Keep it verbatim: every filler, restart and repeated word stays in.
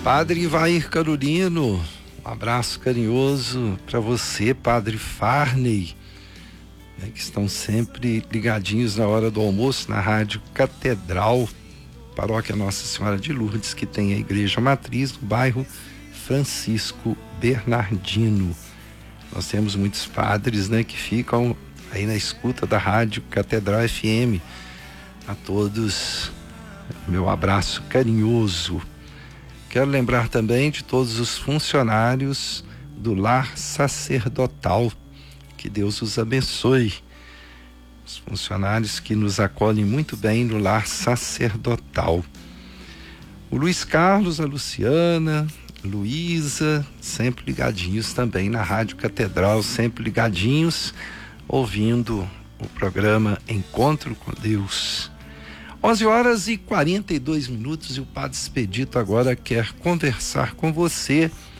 Padre Ivair Carolino, um abraço carinhoso para você, Padre Farney, né, que estão sempre ligadinhos na hora do almoço na Rádio Catedral, Paróquia Nossa Senhora de Lourdes, que tem a igreja matriz no bairro Francisco Bernardino. Nós temos muitos padres, né, que ficam aí na escuta da Rádio Catedral F M. A todos, meu abraço carinhoso. Quero lembrar também de todos os funcionários do Lar Sacerdotal. Que Deus os abençoe. Os funcionários que nos acolhem muito bem no Lar Sacerdotal. O Luiz Carlos, a Luciana, Luísa, sempre ligadinhos também na Rádio Catedral, sempre ligadinhos, ouvindo o programa Encontro com Deus. onze horas e quarenta e dois minutos e o Padre Expedito agora quer conversar com você